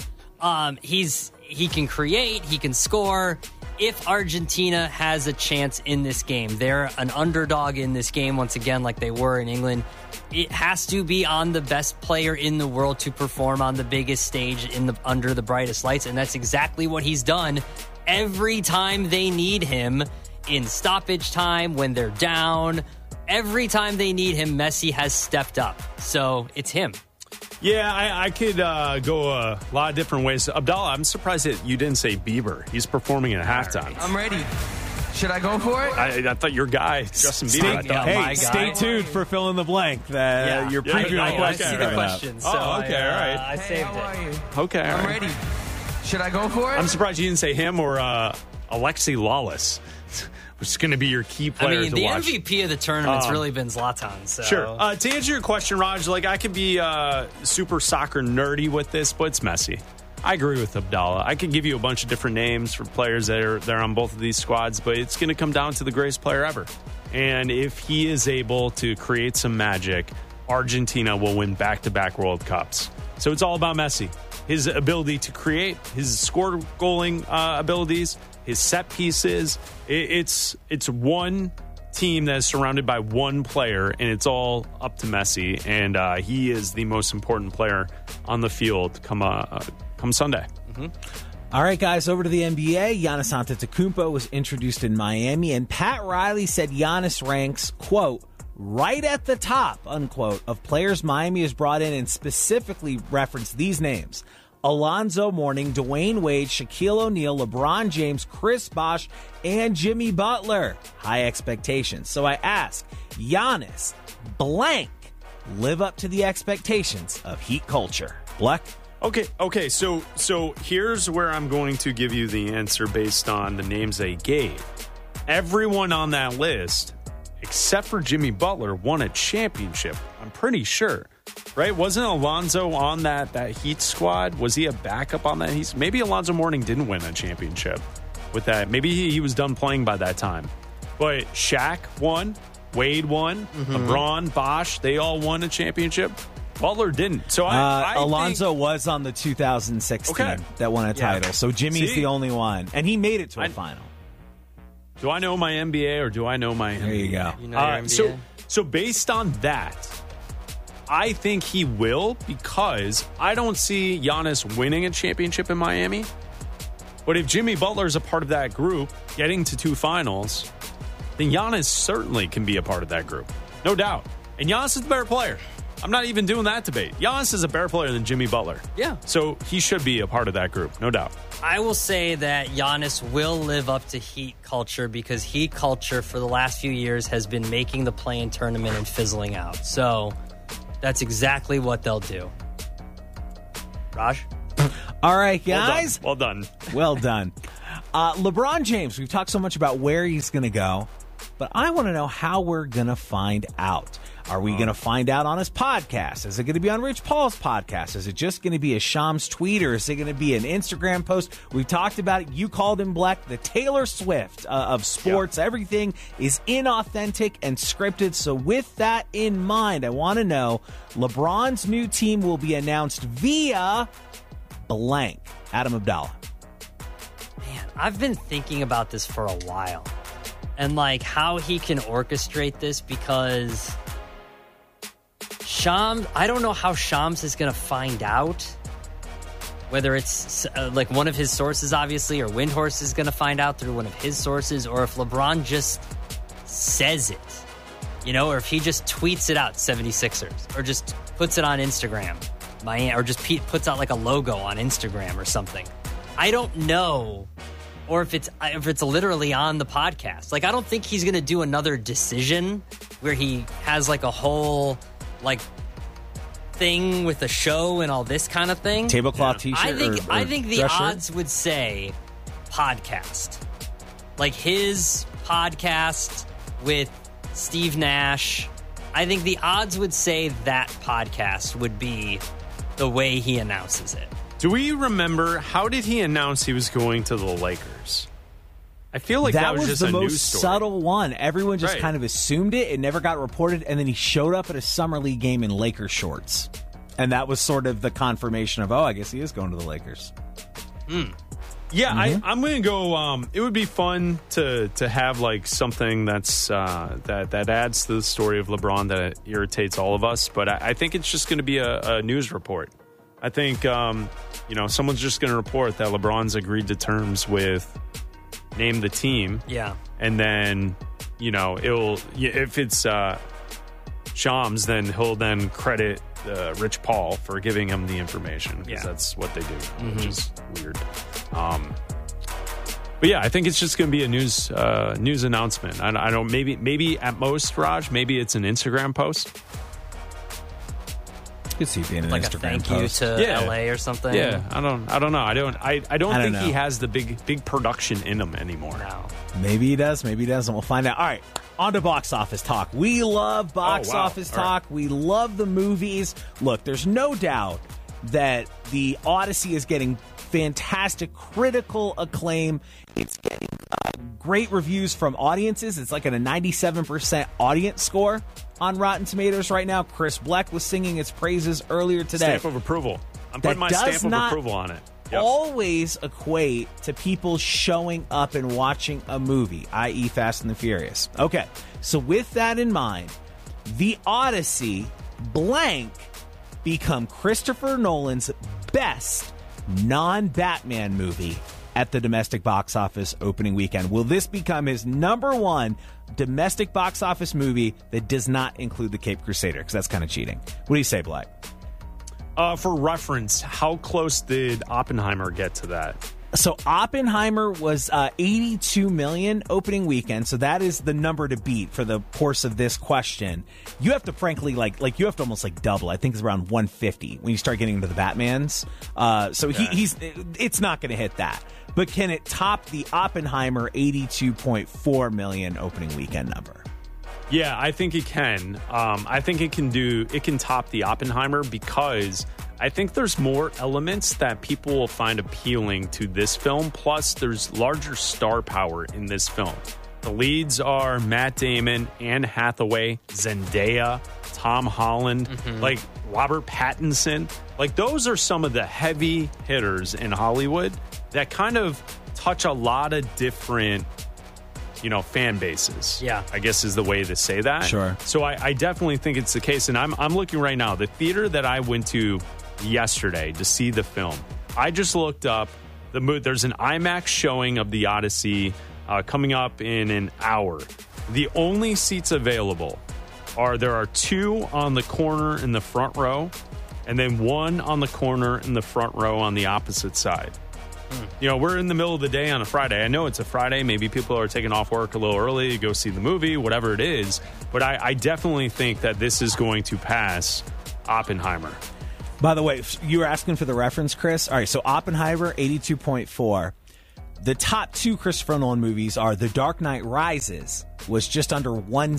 he can create, he can score. If Argentina has a chance in this game, they're an underdog in this game once again, like they were in England. It has to be on the best player in the world to perform on the biggest stage under the brightest lights, and that's exactly what he's done every time they need him in stoppage time, when they're down. Every time they need him, Messi has stepped up. So it's him. Yeah, I could go a lot of different ways. Abdallah, I'm surprised that you didn't say Bieber. He's performing at halftime. I'm ready. Should I go for it? I thought your guy, Justin Bieber. Stay tuned for Fill in the Blank. You're previewing I see the questions. So okay, all right. I saved it. Okay, all I'm right. ready. Should I go for it? I'm surprised you didn't say him or Alexi Lawless, which is going to be your key player to watch. The MVP of the tournament's really been Zlatan. So. Sure. To answer your question, Raj, I could be super soccer nerdy with this, but it's Messi. I agree with Abdallah. I could give you a bunch of different names for players that are on both of these squads, but it's going to come down to the greatest player ever. And if he is able to create some magic, Argentina will win back-to-back World Cups. So it's all about Messi. His ability to create, his score-goaling abilities, his set pieces. It's one team that is surrounded by one player, and it's all up to Messi. And he is the most important player on the field come Sunday. Mm-hmm. All right, guys, over to the NBA. Giannis Antetokounmpo was introduced in Miami, and Pat Riley said Giannis ranks, quote, right at the top, unquote, of players Miami has brought in, and specifically referenced these names: Alonzo Mourning, Dwayne Wade, Shaquille O'Neal, LeBron James, Chris Bosh, and Jimmy Butler. High expectations. So I ask, Giannis, blank, live up to the expectations of Heat culture? Bleck? Okay. So here's where I'm going to give you the answer based on the names they gave. Everyone on that list, except for Jimmy Butler, won a championship. I'm pretty sure. Right? Wasn't Alonzo on that Heat squad? Was he a backup on that? Maybe Alonzo Mourning didn't win a championship with that. Maybe he was done playing by that time. But Shaq won. Wade won. LeBron, Bosh, they all won a championship. Butler didn't. So I Alonzo was on the 2016 that won a title. So Jimmy's the only one. And he made it to a final. Do I know my NBA or do I know my NBA? There you go. You know your NBA? So based on that, I think he will, because I don't see Giannis winning a championship in Miami. But if Jimmy Butler is a part of that group, getting to 2 finals, then Giannis certainly can be a part of that group. No doubt. And Giannis is the better player. I'm not even doing that debate. Giannis is a better player than Jimmy Butler. Yeah. So he should be a part of that group, no doubt. I will say that Giannis will live up to Heat culture because Heat culture for the last few years has been making the play-in tournament and fizzling out. So that's exactly what they'll do. Raj? All right, guys. Well done. Well done. LeBron James, we've talked so much about where he's going to go, but I want to know how we're going to find out. Are we going to find out on his podcast? Is it going to be on Rich Paul's podcast? Is it just going to be a Shams tweet, or is it going to be an Instagram post? We talked about it. You called him Black, the Taylor Swift of sports. Yeah. Everything is inauthentic and scripted. So with that in mind, I want to know, LeBron's new team will be announced via blank. Adam Abdallah. Man, I've been thinking about this for a while. And like how he can orchestrate this, because Shams, I don't know how Shams is going to find out. Whether it's like one of his sources, obviously, or Windhorst is going to find out through one of his sources, or if LeBron just says it, you know, or if he just tweets it out, 76ers, or just puts it on Instagram, or just puts out like a logo on Instagram or something. I don't know. Or if it's literally on the podcast. Like, I don't think he's going to do another decision where he has like a whole like thing with a show and all this kind of thing. Tablecloth t-shirt. I think the odds would say podcast. Like his podcast with Steve Nash. I think the odds would say that podcast would be the way he announces it. Do we remember, how did he announce he was going to the Lakers? I feel like that was just the a most news story. subtle one. Everyone just kind of assumed it. It never got reported. And then he showed up at a summer league game in Lakers shorts. And that was sort of the confirmation of, I guess he is going to the Lakers. Yeah, I'm going to go. It would be fun to have like something that's that adds to the story of LeBron that irritates all of us. But I think it's just going to be a news report. I think, someone's just going to report that LeBron's agreed to terms with name the team. Yeah. And then, if it's Shams, then he'll then credit Rich Paul for giving him the information, because that's what they do, which is weird. But yeah, I think it's just going to be a news announcement. I don't, maybe at most, Raj, maybe it's an Instagram post. Could see being an like Instagram a thank post. you to LA or something. Yeah, I don't know. I don't think he has the big production in him anymore. No. Maybe he does. Maybe he doesn't. We'll find out. All right, on to box office talk. We love box office talk. We love the movies. Look, there's no doubt that the Odyssey is getting fantastic critical acclaim. It's getting great reviews from audiences. It's like at a 97% audience score on Rotten Tomatoes right now. Chris Bleck was singing its praises earlier today. Stamp of approval. I'm putting my stamp of approval on it. Yep. Always equate to people showing up and watching a movie, i.e. Fast and the Furious. Okay, so with that in mind, The Odyssey blank become Christopher Nolan's best non-Batman movie at the domestic box office opening weekend. Will this become his number one domestic box office movie that does not include The Caped Crusader? Because that's kind of cheating. What do you say, Black? For reference, how close did Oppenheimer get to that? So Oppenheimer was 82 million opening weekend. So that is the number to beat for the course of this question. You have to frankly like you have to almost like double. I think it's around 150 when you start getting into the Batmans. It's not going to hit that. But can it top the Oppenheimer 82.4 million opening weekend number? Yeah, I think it can. I think it can top the Oppenheimer, because I think there's more elements that people will find appealing to this film. Plus, there's larger star power in this film. The leads are Matt Damon, Anne Hathaway, Zendaya, Tom Holland, like Robert Pattinson. Like, those are some of the heavy hitters in Hollywood that kind of touch a lot of different, fan bases. Yeah. I guess is the way to say that. Sure. So I definitely think it's the case. And I'm looking right now. The theater that I went to yesterday to see the film, I just looked up There's an IMAX showing of The Odyssey coming up in an hour. The only seats available there are 2 on the corner in the front row, and then 1 on the corner in the front row on the opposite side. You know, we're in the middle of the day on a Friday. I know it's a Friday. Maybe people are taking off work a little early to go see the movie, whatever it is. But I definitely think that this is going to pass Oppenheimer. By the way, you were asking for the reference, Chris. All right, so Oppenheimer, 82.4. The top 2 Christopher Nolan movies are The Dark Knight Rises, was just under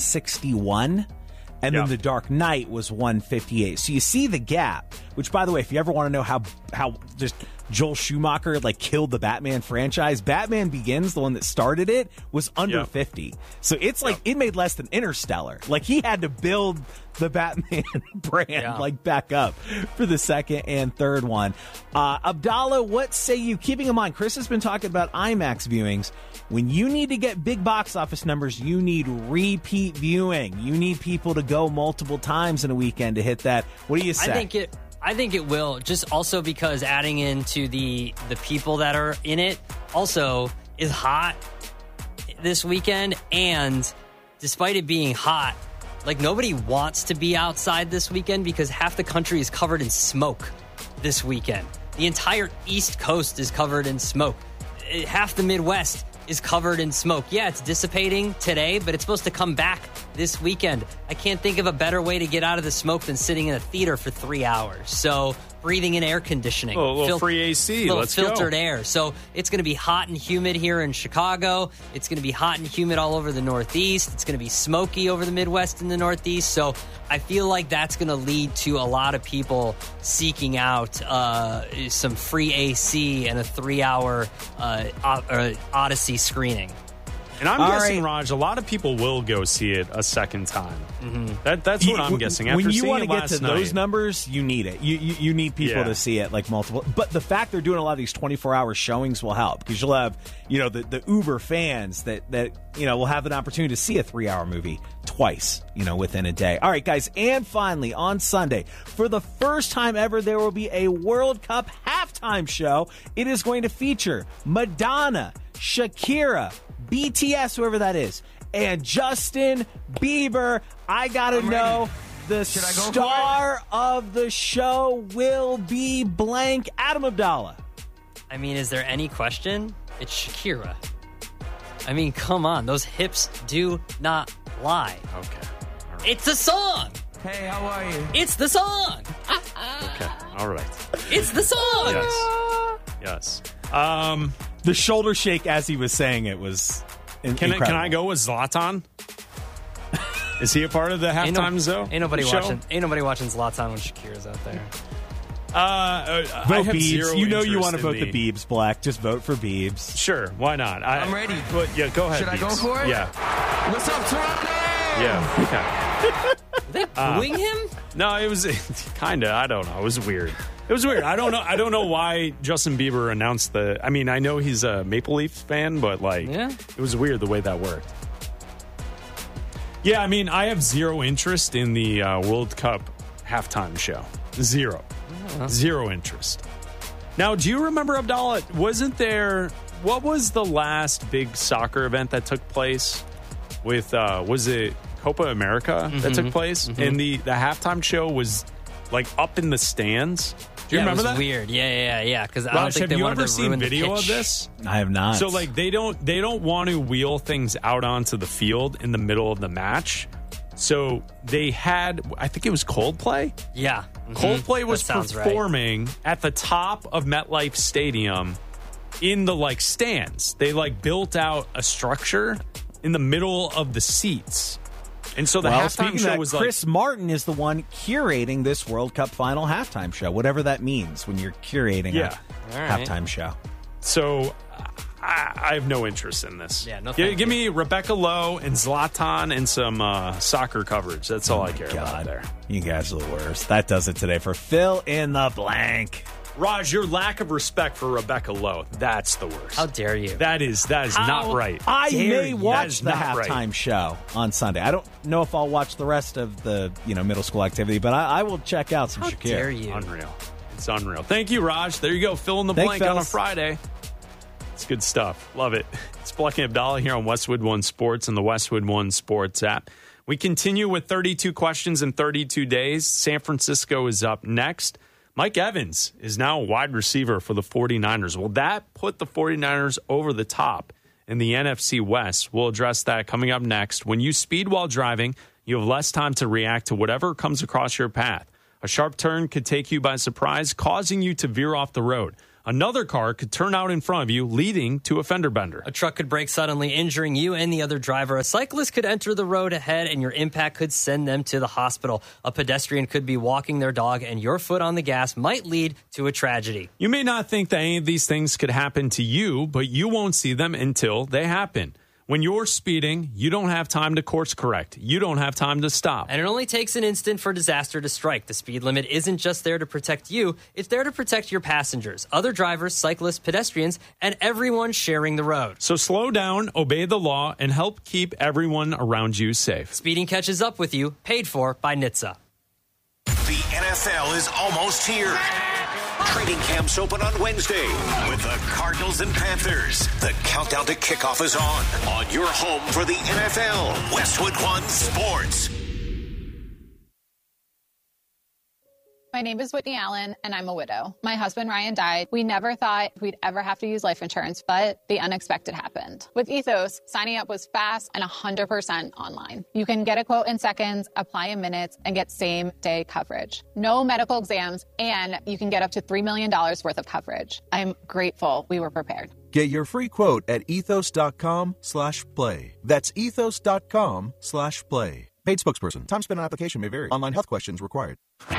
161, and then The Dark Knight was 158. So you see the gap, which, by the way, if you ever want to know how just Joel Schumacher killed the Batman franchise, Batman Begins, the one that started it, was under 50. So it's it made less than Interstellar. He had to build the Batman brand back up for the second and third one. Abdallah, what say you? Keeping in mind, Chris has been talking about IMAX viewings. When you need to get big box office numbers, you need repeat viewing. You need people to go multiple times in a weekend to hit that. What do you say? I think it will, just also because adding into the people that are in it also is hot this weekend, and despite it being hot, nobody wants to be outside this weekend because half the country is covered in smoke this weekend. The entire East Coast is covered in smoke. Half the Midwest is covered in smoke. Yeah, it's dissipating today, but it's supposed to come back this weekend. I can't think of a better way to get out of the smoke than sitting in a theater for 3 hours. So breathing in air conditioning. A little free AC. Let's go. Filtered air. So it's going to be hot and humid here in Chicago. It's going to be hot and humid all over the Northeast. It's going to be smoky over the Midwest and the Northeast. So I feel like that's going to lead to a lot of people seeking out some free AC and a 3-hour Odyssey screening. And I'm guessing, Raj, a lot of people will go see it a second time. Mm-hmm. That's what I'm guessing. After when you want to get to night, those numbers, you need it. You need people to see it multiple. But the fact they're doing a lot of these 24-hour showings will help, because you'll have the uber fans that will have an opportunity to see a 3-hour movie twice within a day. All right, guys, and finally on Sunday, for the first time ever, there will be a World Cup halftime show. It is going to feature Madonna, Shakira, BTS, whoever that is, and Justin Bieber. I gotta know, the star of the show will be blank. Adam Abdallah. I mean, is there any question? It's Shakira. I mean, come on. Those hips do not lie. Okay. Right. It's the song. Hey, how are you? It's the song. Okay. All right. It's the song. Yes. The shoulder shake as he was saying it was incredible. Can I go with Zlatan? Is he a part of the halftime show? Ain't nobody watching Zlatan when Shakira's out there. Vote Biebs. You want to vote the Biebs, Black. Just vote for Biebs. Sure, why not? I'm ready. Yeah, go ahead. Should I go for it? Yeah. What's up, Toronto? Yeah. Are they booing him? No, it was kind of. I don't know. It was weird. I don't know why Justin Bieber announced I mean, I know he's a Maple Leafs fan, but it was weird the way that worked. Yeah, I mean, I have zero interest in the World Cup halftime show. Zero interest. Now, do you remember, Abdallah? What was the last big soccer event that took place? Was it Copa America that took place? Mm-hmm. And the halftime show was up in the stands. Do you remember that? It was weird. Yeah. Because I don't think have they you wanted ever to seen ruin video the pitch. of this? I have not. So they don't want to wheel things out onto the field in the middle of the match. So they had, I think it was Coldplay. Yeah, Coldplay was performing at the top of MetLife Stadium in the stands. They built out a structure in the middle of the seats. And so the halftime show was Chris Martin is the one curating this World Cup final halftime show, whatever that means when you're curating a halftime show. So I have no interest in this. Yeah, no. Give me Rebecca Lowe and Zlatan and some soccer coverage. That's all I care about there. You guys are the worst. That does it today for Fill in the Blank. Raj, your lack of respect for Rebecca Lowe, that's the worst. How dare you? That is not right. I may watch the halftime show on Sunday. I don't know if I'll watch the rest of the middle school activity, but I will check out some Shakira. How dare you? Unreal. It's unreal. Thank you, Raj. There you go. Fill in the blank on a Friday. It's good stuff. Love it. It's Bleck and Abdallah here on Westwood One Sports and the Westwood One Sports app. We continue with 32 questions in 32 days. San Francisco is up next. Mike Evans is now a wide receiver for the 49ers. Will that put the 49ers over the top in the NFC West? We'll address that coming up next. When you speed while driving, you have less time to react to whatever comes across your path. A sharp turn could take you by surprise, causing you to veer off the road. Another car could turn out in front of you, leading to a fender bender. A truck could brake suddenly, injuring you and the other driver. A cyclist could enter the road ahead, and your impact could send them to the hospital. A pedestrian could be walking their dog, and your foot on the gas might lead to a tragedy. You may not think that any of these things could happen to you, but you won't see them until they happen. When you're speeding, you don't have time to course correct. You don't have time to stop. And it only takes an instant for disaster to strike. The speed limit isn't just there to protect you, it's there to protect your passengers, other drivers, cyclists, pedestrians, and everyone sharing the road. So slow down, obey the law, and help keep everyone around you safe. Speeding catches up with you, paid for by NHTSA. The NFL is almost here. Training camps open on Wednesday with the Cardinals and Panthers. The countdown to kickoff is on your home for the NFL, Westwood One Sports. My name is Whitney Allen, and I'm a widow. My husband, Ryan, died. We never thought we'd ever have to use life insurance, but the unexpected happened. With Ethos, signing up was fast and 100% online. You can get a quote in seconds, apply in minutes, and get same-day coverage. No medical exams, and you can get up to $3 million worth of coverage. I'm grateful we were prepared. Get your free quote at ethos.com/play. That's ethos.com/play. Paid spokesperson. Time spent on application may vary. Online health questions required.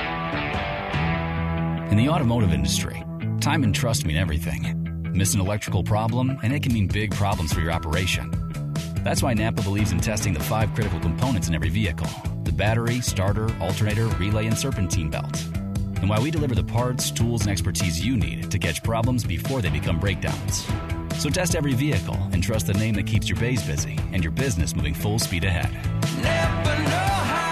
In the automotive industry, time and trust mean everything. Miss an electrical problem, and it can mean big problems for your operation. That's why Napa believes in testing the 5 critical components in every vehicle: the battery, starter, alternator, relay, and serpentine belt. And why we deliver the parts, tools, and expertise you need to catch problems before they become breakdowns. So test every vehicle and trust the name that keeps your bays busy and your business moving full speed ahead. Never know how.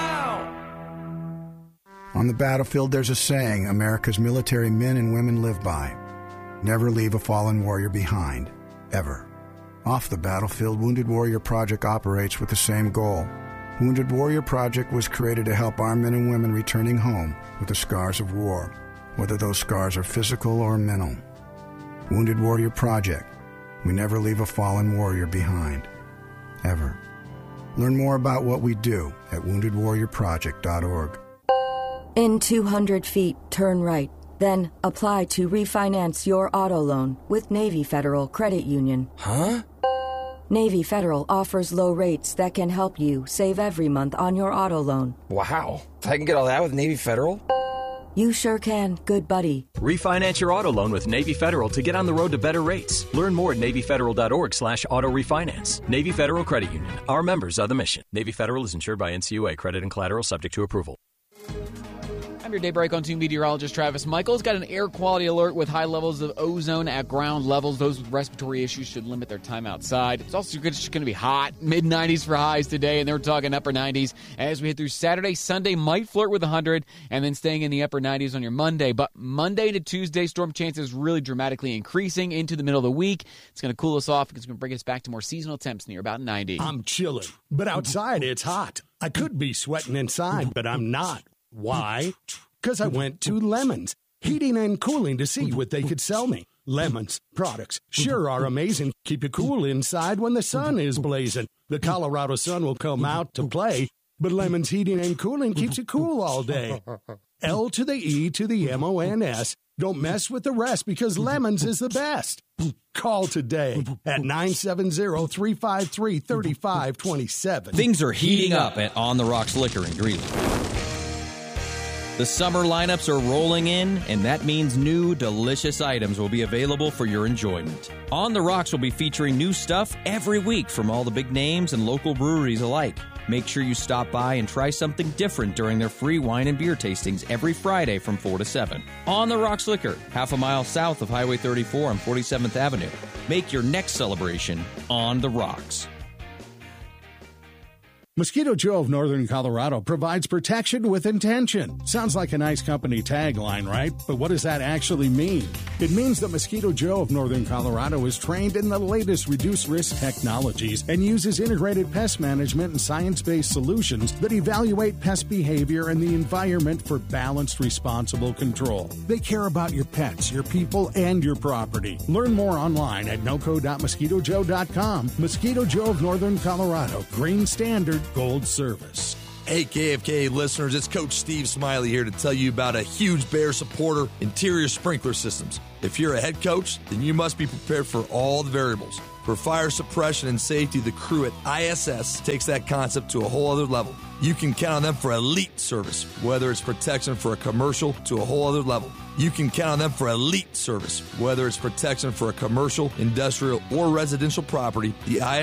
On the battlefield, there's a saying America's military men and women live by. Never leave a fallen warrior behind, ever. Off the battlefield, Wounded Warrior Project operates with the same goal. Wounded Warrior Project was created to help our men and women returning home with the scars of war, whether those scars are physical or mental. Wounded Warrior Project. We never leave a fallen warrior behind, ever. Learn more about what we do at woundedwarriorproject.org. In 200 feet, turn right. Then apply to refinance your auto loan with Navy Federal Credit Union. Huh? Navy Federal offers low rates that can help you save every month on your auto loan. Wow. I can get all that with Navy Federal? You sure can, good buddy. Refinance your auto loan with Navy Federal to get on the road to better rates. Learn more at NavyFederal.org/auto refinance. Navy Federal Credit Union. Our members are the mission. Navy Federal is insured by NCUA. Credit and collateral subject to approval. I'm your Daybreak on 2 meteorologist Travis Michaels. Got an air quality alert with high levels of ozone at ground levels. Those with respiratory issues should limit their time outside. It's also just going to be hot. Mid-90s for highs today, and they're talking upper 90s. As we head through Saturday, Sunday might flirt with 100, and then staying in the upper 90s on your Monday. But Monday to Tuesday, storm chances really dramatically increasing into the middle of the week. It's going to cool us off. It's going to bring us back to more seasonal temps near about 90. I'm chilling, but outside it's hot. I could be sweating inside, but I'm not. Why? Because I went to Lemons, heating and cooling, to see what they could sell me. Lemons products sure are amazing. Keep you cool inside when the sun is blazing. The Colorado sun will come out to play, but Lemons heating and cooling keeps you cool all day. L to the E to the MONS. Don't mess with the rest because Lemons is the best. Call today at 970-353-3527. Things are heating up at On the Rocks Liquor in Greeley. The summer lineups are rolling in, and that means new, delicious items will be available for your enjoyment. On the Rocks will be featuring new stuff every week from all the big names and local breweries alike. Make sure you stop by and try something different during their free wine and beer tastings every Friday from 4 to 7. On the Rocks Liquor, half a mile south of Highway 34 on 47th Avenue. Make your next celebration On the Rocks. Mosquito Joe of Northern Colorado provides protection with intention. Sounds like a nice company tagline, right? But what does that actually mean? It means that Mosquito Joe of Northern Colorado is trained in the latest reduced-risk technologies and uses integrated pest management and science-based solutions that evaluate pest behavior and the environment for balanced, responsible control. They care about your pets, your people, and your property. Learn more online at noco.mosquitojoe.com. Mosquito Joe of Northern Colorado. Green Standard. Gold service. Hey, KFK listeners, it's Coach Steve Smiley here to tell you about a huge Bear supporter, Interior Sprinkler Systems. If you're a head coach, then you must be prepared for all the variables. For fire suppression and safety, the crew at ISS takes that concept to a whole other level. You can count on them for elite service, whether it's protection for a commercial to a whole other level. You can count on them for elite service, whether it's protection for a commercial, industrial, or residential property. The